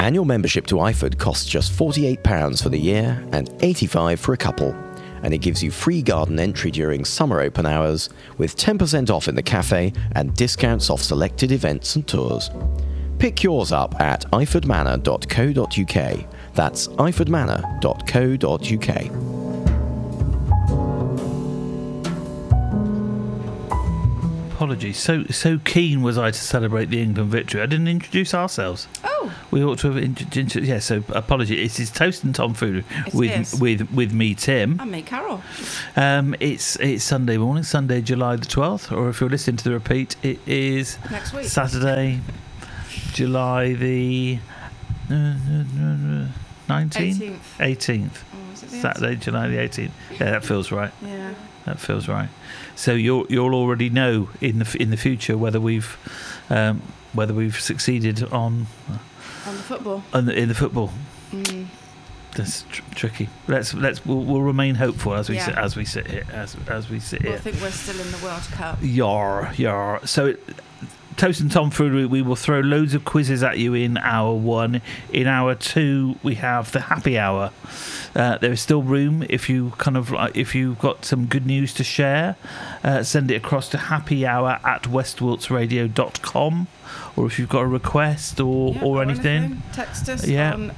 Annual membership to IFOD costs just £48 for the year and £85 for a couple, and it gives you free garden entry during summer open hours with 10% off in the cafe and discounts off selected events and tours. Pick yours up at ifordmanor.co.uk. That's ifordmanor.co.uk. Apologies. So keen was I to celebrate the England victory, I didn't introduce ourselves. Oh, We ought to have introduced. Yeah. So apology. It is Toast and Tomfoolery is. with me, Tim. and me, Carol. It's Sunday morning, Sunday, July the 12th, or if you're listening to the repeat, it is Next week. Saturday, July the 19th, 18th. 18th. Oh, is it the Saturday, July the 18th. Yeah, that feels right. Yeah. That feels right. So you'll already know in the future whether we've succeeded on On the football. in the football. Mm. That's tricky. We'll remain hopeful as we Yeah. sit here. As we sit Well, I here. think we're still in the World Cup. Yar. So, Toast and Tomfoolery, we will throw loads of quizzes at you in hour 1. In hour 2, we have the happy hour. There is still room if you've got some good news to share. Send it across to happyhour@westwiltsradio.com, or if you've got a request or anything. Text us on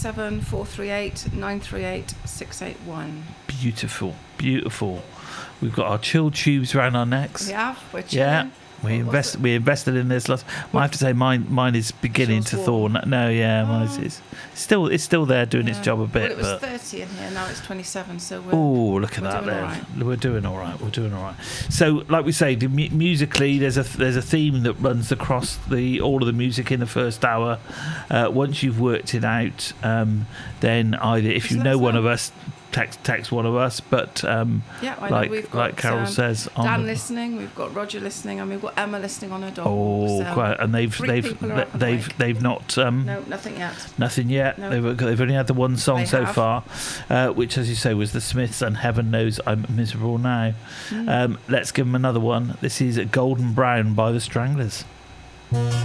07438 938 681. Beautiful. We've got our chill tubes around our necks. We have. We're chilling. We invested in this. I have to say, mine is beginning to thaw. No, mine is still there doing its job a bit. Well, it was 30 in here. Now it's 27. So we're look at that! doing There, all right. we're doing all right. So, like we say, musically, there's a theme that runs across all of the music in the first hour. Once you've worked it out, then either if you know one of us, text one of us, but I know we've got, like Carol says, Dan listening, we've got Roger listening, and we've got Emma listening on her dog. Quite, and they've not no, nothing yet. Nothing yet. No. They've only had the one song They so have. far, which, as you say, was the Smiths, and Heaven Knows I'm Miserable Now. Let's give them another one. This is Golden Brown by the Stranglers.